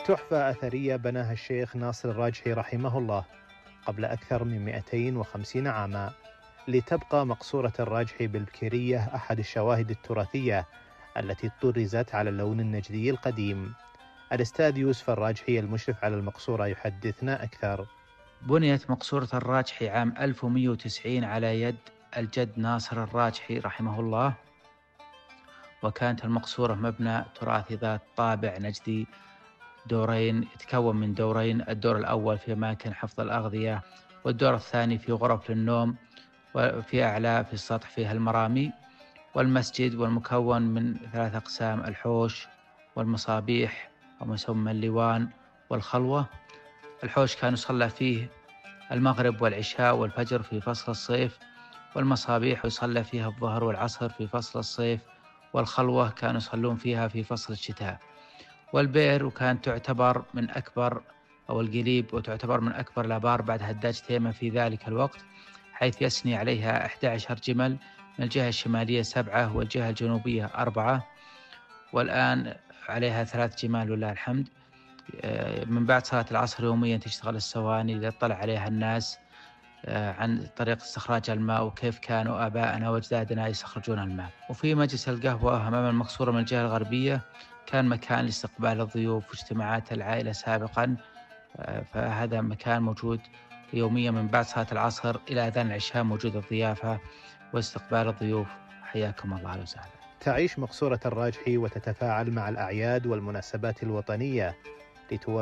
تحفة أثرية بناها الشيخ ناصر الراجحي رحمه الله قبل أكثر من 250 عاما، لتبقى مقصورة الراجحي بالبكيرية أحد الشواهد التراثية التي طرزت على اللون النجدي القديم. الأستاذ يوسف الراجحي المشرف على المقصورة يحدثنا أكثر. بنيت مقصورة الراجحي عام 1190 على يد الجد ناصر الراجحي رحمه الله، وكانت المقصورة مبنى تراثي ذات طابع نجدي دورين، يتكون من دورين: الدور الأول في أماكن حفظ الأغذية، والدور الثاني في غرف للنوم، وفي أعلى في السطح فيها المرامي والمسجد، والمكون من 3 أقسام: الحوش والمصابيح وما يسمى الليوان والخلوة. الحوش كان يصلى فيه المغرب والعشاء والفجر في فصل الصيف، والمصابيح يصلى فيها الظهر والعصر في فصل الصيف، والخلوة كانوا يصلون فيها في فصل الشتاء. والبئر وكانت تعتبر من أكبر أو القليب، وتعتبر من أكبر الآبار بعد هداج تيمة في ذلك الوقت، حيث يسني عليها 11 جمل، من الجهة الشمالية 7 والجهة الجنوبية 4، والآن عليها 3 جمال ولله الحمد. من بعد صلاة العصر يوميا تشتغل السواني ليطلع عليها الناس عن طريق استخراج الماء، وكيف كانوا آباءنا وأجدادنا يستخرجون الماء. وفي مجلس القهوة أمام المقصورة من الجهة الغربية كان مكان لاستقبال الضيوف واجتماعات العائلة سابقا، فهذا مكان موجود يوميا من بعد صلاة العصر إلى أذان العشاء، موجود الضيافة واستقبال الضيوف. حياكم الله وسهلا. تعيش مقصورة الراجحي وتتفاعل مع الأعياد والمناسبات الوطنية لتورث